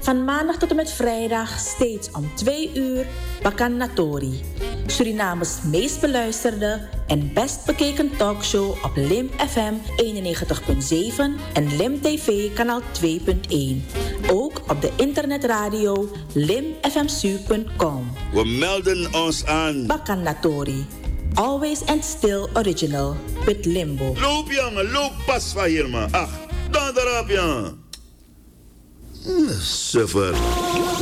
Van maandag tot en met vrijdag steeds om 2 uur Bakan Natori. Surinames meest beluisterde en best bekeken talkshow op Lim FM 91.7 en Lim TV kanaal 2.1. Ook op de internetradio limfmsu.com. We melden ons aan. Bakan Natori. Always and still original with Limbo. Loop jongen, loop pas van hier man. Ach, dan erop jongen. Suffer.